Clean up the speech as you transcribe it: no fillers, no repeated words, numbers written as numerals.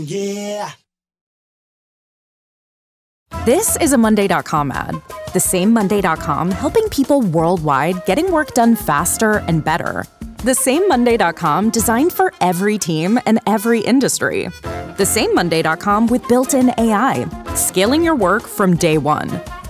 Yeah. This is a Monday.com ad. The same Monday.com helping people worldwide getting work done faster and better. The same Monday.com designed for every team and every industry. The same Monday.com with built-in AI, scaling your work from day one.